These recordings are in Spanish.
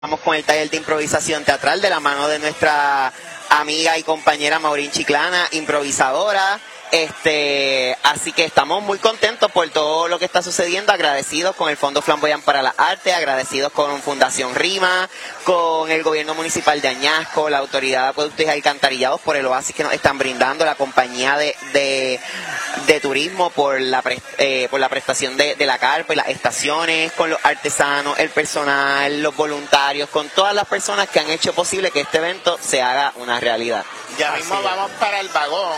Vamos con el taller de improvisación teatral de la mano de nuestra amiga y compañera Maurín Chiclana, improvisadora. Así que estamos muy contentos por todo lo que está sucediendo, agradecidos con el Fondo Flamboyant para las Artes, agradecidos con Fundación Rima, con el gobierno municipal de Añasco, la autoridad de acueductos y alcantarillados por el oasis que nos están brindando, la compañía de turismo por la prestación de la carpa y las estaciones, con los artesanos, el personal, los voluntarios, con todas las personas que han hecho posible que este evento se haga una realidad. Ya mismo vamos para el vagón.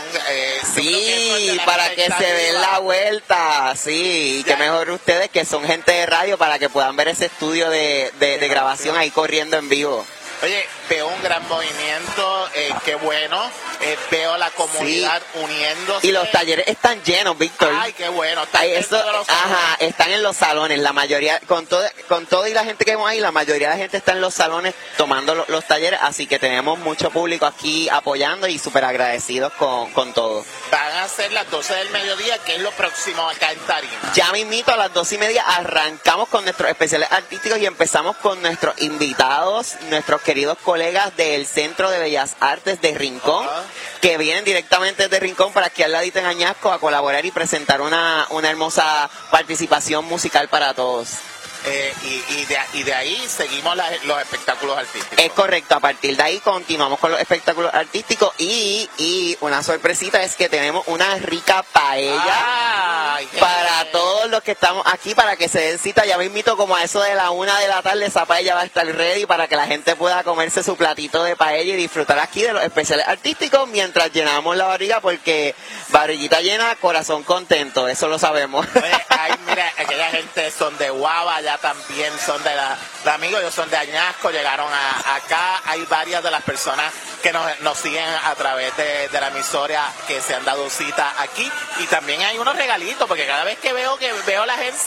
Sí, para que se den la vuelta, sí, y que mejor ustedes que son gente de radio para que puedan ver ese estudio de grabación ahí corriendo en vivo. Oye, veo un gran movimiento, qué bueno, veo la comunidad uniéndose. Y los talleres están llenos, Víctor. Ay, qué bueno, están en los salones, la mayoría, con todo y la gente que vemos ahí, la mayoría de la gente está en los salones tomando los talleres, así que tenemos mucho público aquí apoyando y súper agradecidos con todo. Van a ser las 12 del mediodía, que es lo próximo acá en Tarima. Ya mismito a las 12:30 arrancamos con nuestros especiales artísticos y empezamos con nuestros invitados, nuestros queridos colegas del Centro de Bellas Artes de Rincón, que vienen directamente desde Rincón para aquí al ladito en Añasco a colaborar y presentar una hermosa participación musical para todos. Y de ahí seguimos los espectáculos artísticos. Es correcto, a partir de ahí continuamos con los espectáculos artísticos y una sorpresita es que tenemos una rica paella para todos los que estamos aquí, para que se den cita. Ya me invito como a eso de la 1 de la tarde, esa paella va a estar ready para que la gente pueda comerse su platito de paella y disfrutar aquí de los especiales artísticos mientras llenamos la barriga, porque barriguita llena, corazón contento, eso lo sabemos. Mira, aquella gente son de Guava, ya también son de amigos, ellos son de Añasco, llegaron acá. Hay varias de las personas que nos siguen a través de la emisora que se han dado cita aquí, y también hay unos regalitos, porque cada vez que veo la gente,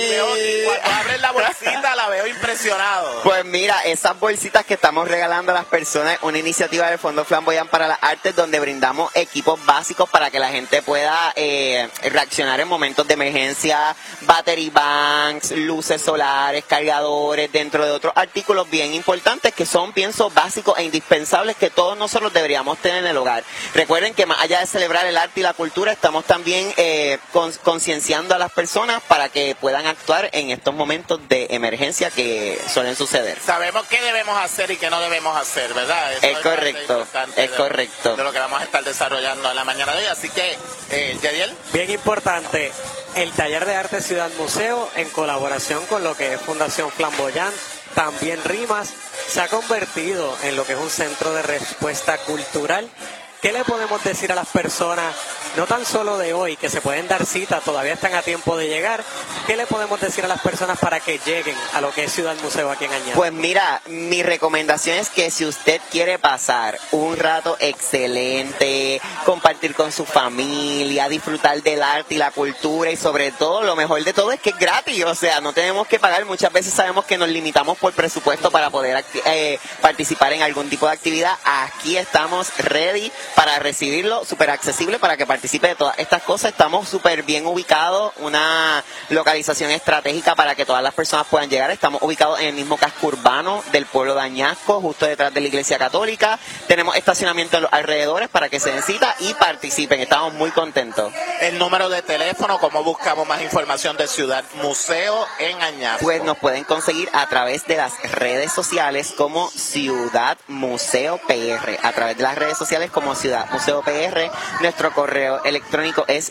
cuando abren la bolsita la veo impresionado. Pues mira, esas bolsitas que estamos regalando a las personas, una iniciativa del Fondo Flamboyant para las Artes, donde brindamos equipos básicos para que la gente pueda reaccionar en momentos de emergencia, battery banks, luces solares, cargadores, dentro de otros artículos bien importantes que son, pienso, básicos e indispensables que todos nosotros deberíamos tener en el hogar. Recuerden que más allá de celebrar el arte y la cultura, estamos también concienciando a las personas para que puedan actuar en estos momentos de emergencia que suelen suceder. Sabemos qué debemos hacer y qué no debemos hacer, ¿verdad? Eso es correcto, es correcto. De lo que vamos a estar desarrollando en la mañana de hoy. Así que, Yadiel. Bien importante, el taller de arte Ciudad Museo, en colaboración con lo que es Fundación Flamboyant, también Rimas, se ha convertido en lo que es un centro de respuesta cultural. ¿Qué le podemos decir a las personas, no tan solo de hoy, que se pueden dar cita, todavía están a tiempo de llegar? ¿Qué le podemos decir a las personas para que lleguen a lo que es Ciudad Museo aquí en Añasco? Pues mira, mi recomendación es que si usted quiere pasar un rato excelente, compartir con su familia, disfrutar del arte y la cultura, y sobre todo, lo mejor de todo es que es gratis, o sea, no tenemos que pagar. Muchas veces sabemos que nos limitamos por presupuesto para poder participar en algún tipo de actividad. Aquí estamos ready para recibirlo, súper accesible para que participe de todas estas cosas. Estamos súper bien ubicados, una localización estratégica para que todas las personas puedan llegar. Estamos ubicados en el mismo casco urbano del pueblo de Añasco, justo detrás de la iglesia católica. Tenemos estacionamiento en los alrededores para que se den cita y participen. Estamos muy contentos. El número de teléfono, ¿cómo buscamos más información de Ciudad Museo en Añasco? Pues nos pueden conseguir a través de las redes sociales como Ciudad Museo PR. A través de las redes sociales como Ciudad Museo PR. Nuestro correo electrónico es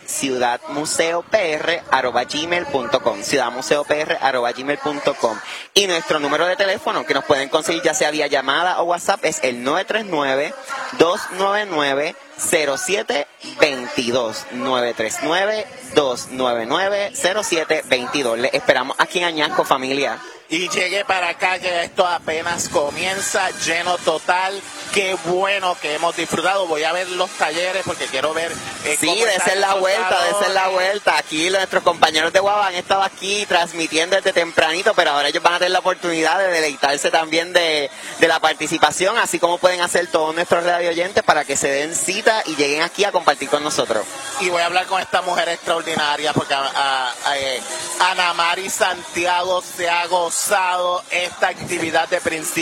ciudadmuseopr@gmail.com, ciudadmuseopr@gmail.com, y nuestro número de teléfono que nos pueden conseguir ya sea vía llamada o WhatsApp es el 939-299-0722, 939-299-0722. Les esperamos aquí en Añasco, familia. Y llegue para acá, que esto apenas comienza, lleno total. Qué bueno que hemos disfrutado. Voy a ver los talleres porque quiero ver. Sí, desen la vuelta. Aquí nuestros compañeros de Guava han estado aquí transmitiendo desde tempranito, pero ahora ellos van a tener la oportunidad de deleitarse también de la participación, así como pueden hacer todos nuestros radio oyentes para que se den cita y lleguen aquí a compartir con nosotros. Y voy a hablar con esta mujer extraordinaria porque Ana Mari Santiago Seago gozado esta actividad de principio